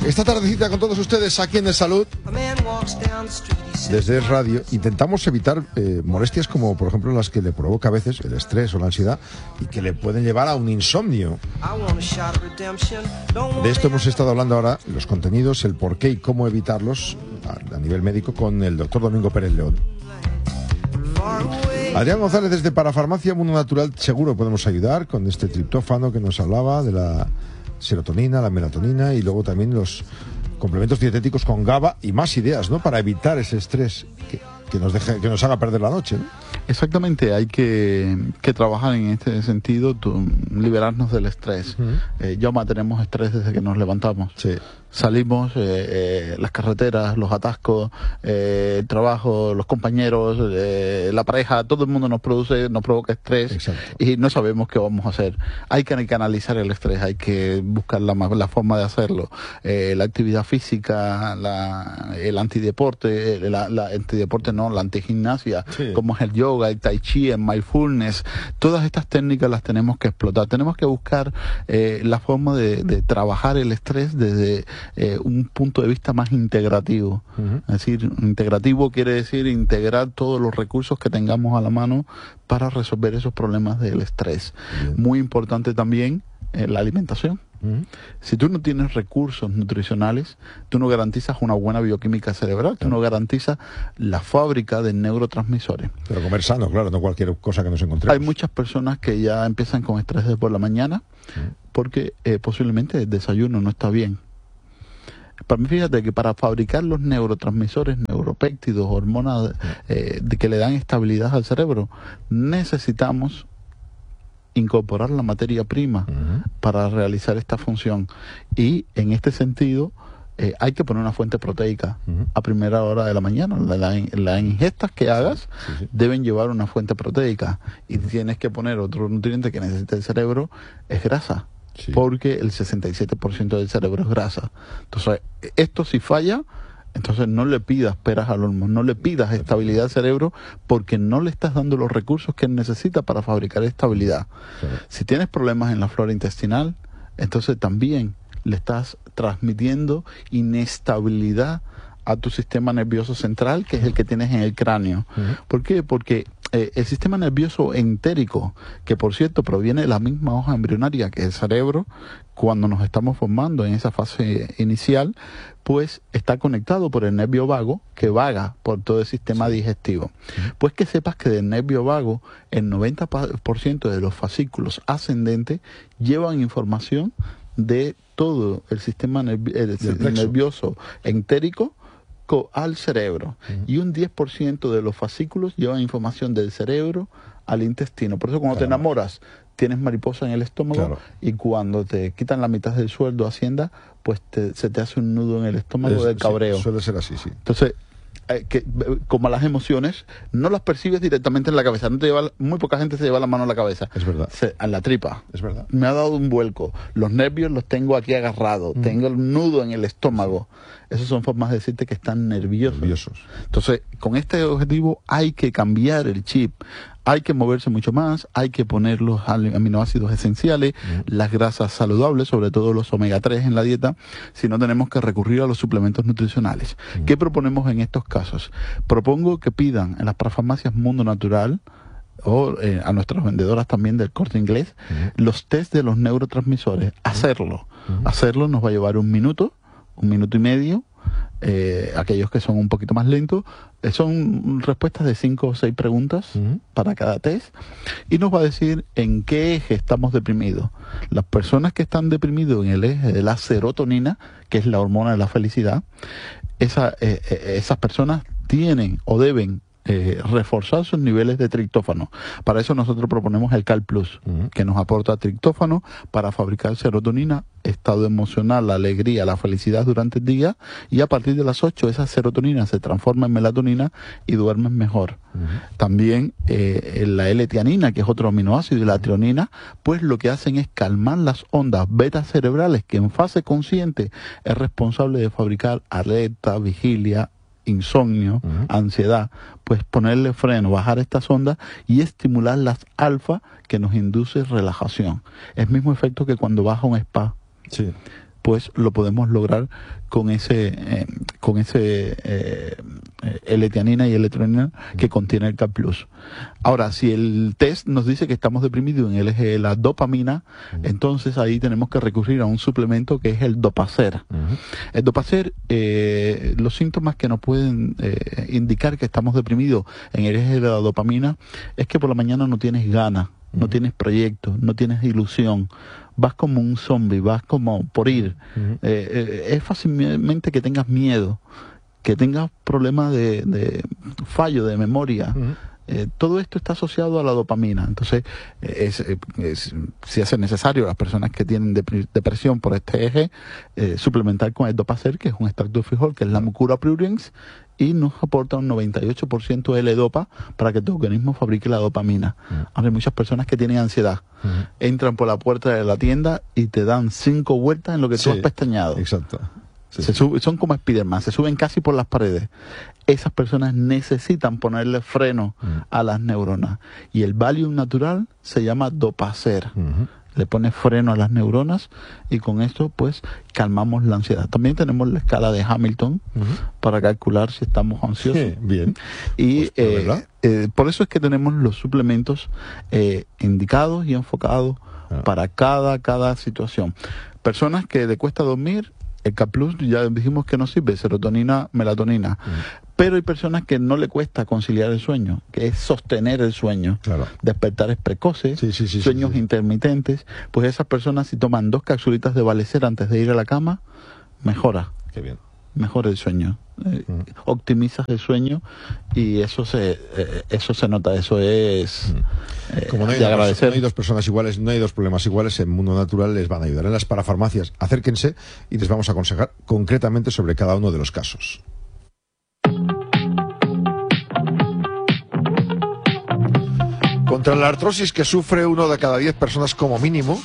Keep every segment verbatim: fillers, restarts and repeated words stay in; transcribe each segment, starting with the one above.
Esta tardecita con todos ustedes aquí en El Salud, desde Radio, intentamos evitar eh, molestias como por ejemplo las que le provoca a veces el estrés o la ansiedad y que le pueden llevar a un insomnio. De esto hemos estado hablando ahora, los contenidos, el por qué y cómo evitarlos a, a nivel médico con el doctor Domingo Pérez León. Adrián González desde Parafarmacia Mundo Natural, seguro podemos ayudar con este triptófano que nos hablaba, de la serotonina, la melatonina y luego también los complementos dietéticos con GABA y más ideas, ¿no? Para evitar ese estrés que, que nos deje, que nos haga perder la noche, ¿no? Exactamente, hay que, que trabajar en este sentido, tu, liberarnos del estrés. Uh-huh. eh, ya tenemos estrés desde que nos levantamos. Sí. Salimos, eh, eh, las carreteras, los atascos, eh, el trabajo, los compañeros, eh, la pareja, todo el mundo nos produce, nos provoca estrés. Exacto. Y no sabemos qué vamos a hacer. Hay que canalizar el estrés, hay que buscar la, la forma de hacerlo. Eh, la actividad física, la, el antideporte, la, la antideporte no, la antigimnasia, sí. Como es el yoga, el tai chi, el mindfulness, todas estas técnicas las tenemos que explotar. Tenemos que buscar eh, la forma de, de trabajar el estrés desde Eh, un punto de vista más integrativo. Uh-huh. Es decir, integrativo quiere decir integrar todos los recursos que tengamos a la mano para resolver esos problemas del estrés. Bien. Muy importante también eh, la alimentación. Uh-huh. Si tú no tienes recursos nutricionales, tú no garantizas una buena bioquímica cerebral, tú no garantizas la fábrica de neurotransmisores. Pero comer sano, claro, no cualquier cosa que nos encontremos. Hay muchas personas que ya empiezan con estrés desde por la mañana, uh-huh. porque eh, posiblemente el desayuno no está bien. Para mí, fíjate que para fabricar los neurotransmisores, neuropéptidos, hormonas eh, de que le dan estabilidad al cerebro, necesitamos incorporar la materia prima uh-huh. para realizar esta función. Y en este sentido, eh, hay que poner una fuente proteica uh-huh. a primera hora de la mañana. Las la, la ingestas que hagas sí, sí, sí. deben llevar una fuente proteica. Y tienes que poner otro nutriente que necesita el cerebro, es grasa. Sí. Porque el sesenta y siete por ciento del cerebro es grasa. Entonces, esto si falla, entonces no le pidas peras al olmo, no le pidas estabilidad al cerebro, porque no le estás dando los recursos que él necesita para fabricar estabilidad. Sí. Si tienes problemas en la flora intestinal, entonces también le estás transmitiendo inestabilidad a tu sistema nervioso central, que es el que tienes en el cráneo. Uh-huh. ¿Por qué? Porque eh, el sistema nervioso entérico, que por cierto proviene de la misma hoja embrionaria que el cerebro, cuando nos estamos formando en esa fase inicial, pues está conectado por el nervio vago, que vaga por todo el sistema digestivo. Uh-huh. Pues que sepas que del nervio vago, el noventa por ciento de los fascículos ascendentes llevan información de todo el sistema nervi- el, el nervioso entérico al cerebro. Uh-huh. Y un diez por ciento de los fascículos llevan información del cerebro al intestino. Por eso cuando claro. te enamoras, tienes mariposa en el estómago, claro. y cuando te quitan la mitad del sueldo Hacienda, pues te, se te hace un nudo en el estómago es, del cabreo. Sí, suele ser así, sí. Entonces, eh, que, como las emociones, no las percibes directamente en la cabeza. No te lleva, muy poca gente se lleva la mano a la cabeza. Es verdad. Se, a la tripa. Es verdad. Me ha dado un vuelco. Los nervios los tengo aquí agarrados. Mm. Tengo el nudo en el estómago. Sí. Esas son formas de decirte que están nerviosos. nerviosos. Entonces, con este objetivo hay que cambiar el chip. Hay que moverse mucho más, hay que poner los aminoácidos esenciales, uh-huh. las grasas saludables, sobre todo los omega tres en la dieta, si no tenemos que recurrir a los suplementos nutricionales. Uh-huh. ¿Qué proponemos en estos casos? Propongo que pidan en las parafarmacias Mundo Natural, o eh, a nuestras vendedoras también del Corte Inglés, uh-huh. los test de los neurotransmisores. Uh-huh. Hacerlo. Uh-huh. Hacerlo nos va a llevar un minuto, un minuto y medio. Eh, aquellos que son un poquito más lentos, eh, son respuestas de cinco o seis preguntas uh-huh. para cada test, y nos va a decir en qué eje estamos deprimidos. Las personas que están deprimidos en el eje de la serotonina, que es la hormona de la felicidad, esa, eh, eh, esas personas tienen o deben Eh, reforzar sus niveles de triptófano. Para eso nosotros proponemos el Cal Plus, uh-huh. que nos aporta triptófano para fabricar serotonina, estado emocional, la alegría, la felicidad durante el día, y a partir de las ocho esa serotonina se transforma en melatonina y duermes mejor. Uh-huh. También eh, la L-tianina, que es otro aminoácido, y la trionina, pues lo que hacen es calmar las ondas beta cerebrales, que en fase consciente es responsable de fabricar alerta, vigilia, insomnio, uh-huh. ansiedad, pues ponerle freno, bajar estas ondas y estimular las alfa, que nos induce relajación. Es el mismo efecto que cuando vas a un spa. Sí. pues lo podemos lograr con ese eh, con ese eh, L-tianina y L-tronina que contiene el K plus. Ahora, si el test nos dice que estamos deprimidos en el eje de la dopamina, uh-huh. entonces ahí tenemos que recurrir a un suplemento que es el Dopacer. Uh-huh. El Dopacer, eh, los síntomas que nos pueden eh, indicar que estamos deprimidos en el eje de la dopamina es que por la mañana no tienes ganas, uh-huh. no tienes proyectos, no tienes ilusión, vas como un zombie, vas como por ir. Uh-huh. eh, eh, es fácilmente que tengas miedo, que tengas problemas de, de fallo de memoria. Uh-huh. Eh, todo esto está asociado a la dopamina. Entonces, es, es, si hace necesario, las personas que tienen dep- depresión por este eje, eh, suplementar con el Dopacer, que es un extracto de frijol, que es la Mucura pruriens, y nos aporta un noventa y ocho por ciento de L-dopa para que tu organismo fabrique la dopamina. Uh-huh. Ahora hay muchas personas que tienen ansiedad. Uh-huh. Entran por la puerta de la tienda y te dan cinco vueltas en lo que sí, tú has pestañeado. Exacto. Sí, se sí. Sube, son como Spiderman, se suben casi por las paredes. Esas personas necesitan ponerle freno uh-huh. a las neuronas. Y el Valium natural se llama Dopacer. Uh-huh. Le pone freno a las neuronas y con esto pues calmamos la ansiedad. También tenemos la escala de Hamilton uh-huh. para calcular si estamos ansiosos. Sí, bien. Y pues, eh, eh, por eso es que tenemos los suplementos eh, indicados y enfocados uh-huh. para cada, cada situación. Personas que le cuesta dormir, el K plus ya dijimos que no sirve, serotonina, melatonina. Uh-huh. Pero hay personas que no le cuesta conciliar el sueño, que es sostener el sueño. Claro. Despertares precoces, sí, sí, sí, sueños sí, sí. intermitentes. Pues esas personas, si toman dos capsulitas de Valecer antes de ir a la cama, mejora. Qué bien. Mejora el sueño. Eh, mm. Optimizas el sueño y eso se eh, eso se nota, eso es mm. eh, Como no hay, de dos, agradecer. no hay dos personas iguales, no hay dos problemas iguales, en Mundo Natural les van a ayudar. En las parafarmacias, acérquense y les vamos a aconsejar concretamente sobre cada uno de los casos. Contra la artrosis que sufre uno de cada diez personas como mínimo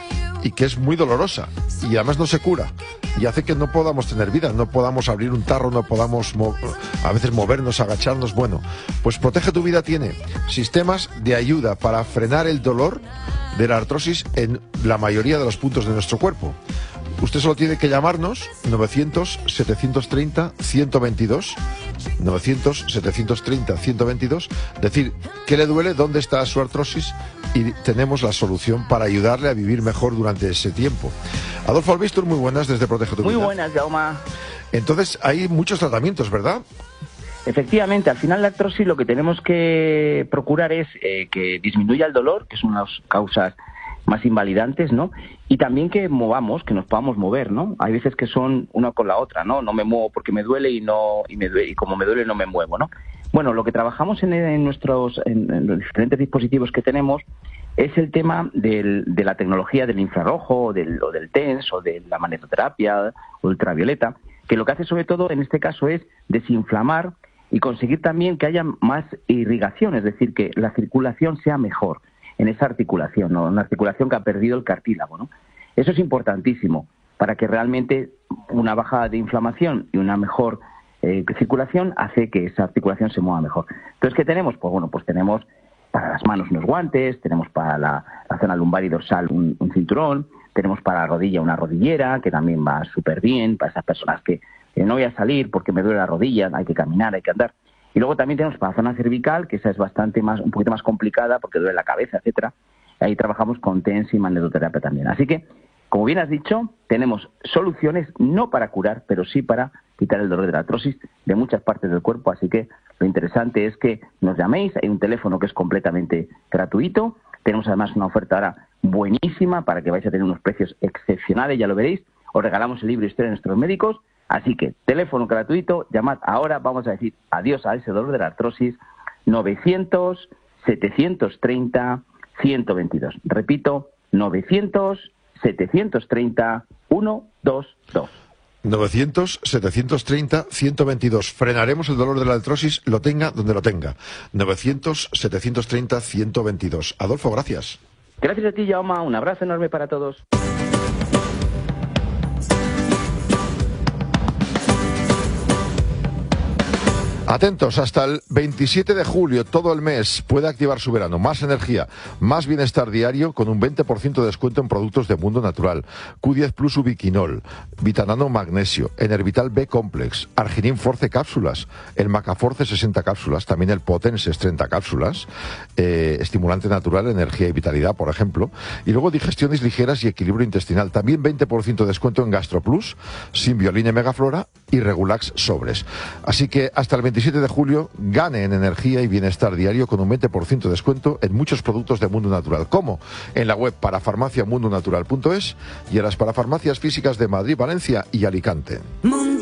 y que es muy dolorosa y además no se cura y hace que no podamos tener vida, no podamos abrir un tarro, no podamos mo- a veces movernos, agacharnos. Bueno, pues Protege tu Vida tiene sistemas de ayuda para frenar el dolor de la artrosis en la mayoría de los puntos de nuestro cuerpo. Usted solo tiene que llamarnos novecientos, setecientos treinta, ciento veintidós, novecientos, setecientos treinta, ciento veintidós, decir qué le duele, dónde está su artrosis y tenemos la solución para ayudarle a vivir mejor durante ese tiempo. Adolfo Albistur, muy buenas desde Protege tu Vida. Muy buenas, Jaume. Entonces hay muchos tratamientos, ¿verdad? Efectivamente, al final la artrosis lo que tenemos que procurar es eh, que disminuya el dolor, que es una de las causas más invalidantes, ¿no? Y también que movamos, que nos podamos mover, ¿no? Hay veces que son una con la otra, ¿no? No me muevo porque me duele y no y me duele, y como me duele no me muevo, ¿no? Bueno, lo que trabajamos en, en nuestros en, en los diferentes dispositivos que tenemos es el tema del, de la tecnología del infrarrojo, o del, o del TENS, o de la magnetoterapia ultravioleta, que lo que hace sobre todo en este caso es desinflamar y conseguir también que haya más irrigación, es decir, que la circulación sea mejor en esa articulación, ¿no? Una articulación que ha perdido el cartílago, ¿no? Eso es importantísimo para que realmente una bajada de inflamación y una mejor eh, circulación hace que esa articulación se mueva mejor. Entonces, ¿qué tenemos? Pues bueno, pues tenemos para las manos unos guantes, tenemos para la, la zona lumbar y dorsal un, un cinturón, tenemos para la rodilla una rodillera, que también va súper bien para esas personas que eh, no voy a salir porque me duele la rodilla, hay que caminar, hay que andar. Y luego también tenemos para la zona cervical, que esa es bastante más, un poquito más complicada porque duele la cabeza, etcétera. Ahí trabajamos con TENS y magnetoterapia también. Así que, como bien has dicho, tenemos soluciones no para curar, pero sí para quitar el dolor de la artrosis de muchas partes del cuerpo. Así que lo interesante es que nos llaméis. Hay un teléfono que es completamente gratuito. Tenemos además una oferta ahora buenísima para que vais a tener unos precios excepcionales, ya lo veréis. Os regalamos el libro Historia de nuestros médicos. Así que, teléfono gratuito, llamad ahora, vamos a decir adiós a ese dolor de la artrosis, novecientos, setecientos treinta, ciento veintidós. Repito, novecientos, setecientos treinta, ciento veintidós. novecientos, setecientos treinta, ciento veintidós. Frenaremos el dolor de la artrosis, lo tenga donde lo tenga. novecientos, setecientos treinta, ciento veintidós. Adolfo, gracias. Gracias a ti, Jaume. Un abrazo enorme para todos. Atentos, hasta el veintisiete de julio, todo el mes, puede activar su verano. Más energía, más bienestar diario con un veinte por ciento de descuento en productos de Mundo Natural. Q diez Plus Ubiquinol, Vitanano Magnesio, Enervital B Complex, Arginin Force cápsulas, el Macaforce sesenta cápsulas, también el Potenses treinta cápsulas, eh, estimulante natural, energía y vitalidad, por ejemplo. Y luego digestiones ligeras y equilibrio intestinal. También veinte por ciento de descuento en GastroPlus, Simbioline Megaflora y Regulax Sobres. Así que hasta el veintisiete de julio gane en energía y bienestar diario con un veinte por ciento de descuento en muchos productos de Mundo Natural, como en la web parafarmacia mundo natural punto es y en las parafarmacias físicas de Madrid, Valencia y Alicante.